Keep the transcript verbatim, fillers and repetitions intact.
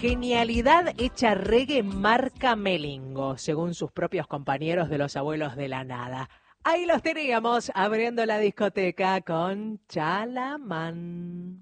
Genialidad hecha reggae marca Melingo, según sus propios compañeros de Los Abuelos de la Nada. Ahí los teníamos abriendo la discoteca con Chalamán.